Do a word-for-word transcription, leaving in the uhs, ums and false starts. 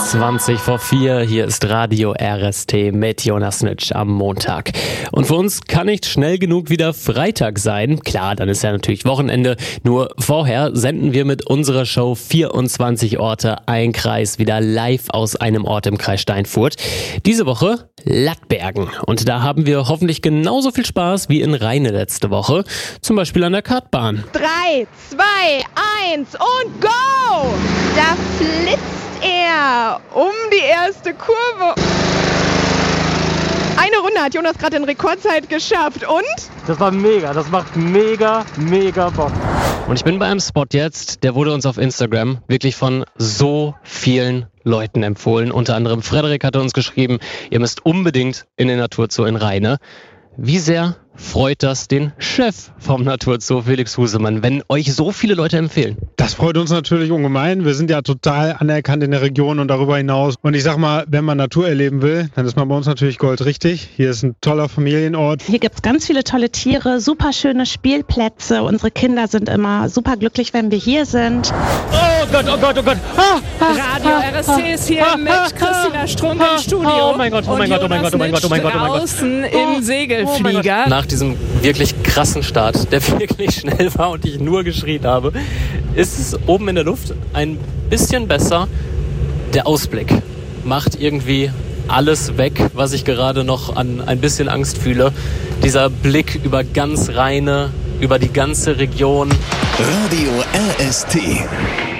zwanzig vor vier, hier ist Radio R S T mit Jonas Nitsch am Montag. Und für uns kann nicht schnell genug wieder Freitag sein. Klar, dann ist ja natürlich Wochenende. Nur vorher senden wir mit unserer Show vierundzwanzig Orte, ein Kreis, wieder live aus einem Ort im Kreis Steinfurt. Diese Woche Lattbergen. Und da haben wir hoffentlich genauso viel Spaß wie in Rheine letzte Woche. Zum Beispiel an der Kartbahn. Drei, zwei, eins und go! Da flitzt er um die erste Kurve. Eine Runde hat Jonas gerade in Rekordzeit geschafft und? Das war mega, das macht mega, mega Bock. Und ich bin bei einem Spot jetzt, der wurde uns auf Instagram wirklich von so vielen Leuten empfohlen. Unter anderem Frederik hatte uns geschrieben, ihr müsst unbedingt in den Naturzoo in Rheine. Wie sehr freut das den Chef vom Naturzoo, Felix Husemann, wenn euch so viele Leute empfehlen? Das freut uns natürlich ungemein. Wir sind ja total anerkannt in der Region und darüber hinaus. Und ich sag mal, wenn man Natur erleben will, dann ist man bei uns natürlich goldrichtig. Hier ist ein toller Familienort. Hier gibt's ganz viele tolle Tiere, super schöne Spielplätze. Unsere Kinder sind immer super glücklich, wenn wir hier sind. Oh Gott, oh Gott, oh Gott. Ah, ah, Radio ah, R S T ist hier ah, mit ah, Christina Strunk ah, im Studio. Oh mein Gott, oh mein Gott, oh mein Gott, oh mein Gott, oh mein Gott, oh mein Gott. Draußen Oh, im Segelflieger. Nach diesem wirklich krassen Start, der wirklich schnell war und ich nur geschrien habe, ist es oben in der Luft ein bisschen besser. Der Ausblick macht irgendwie alles weg, was ich gerade noch an ein bisschen Angst fühle. Dieser Blick über ganz Rheine, über die ganze Region. Radio R S T.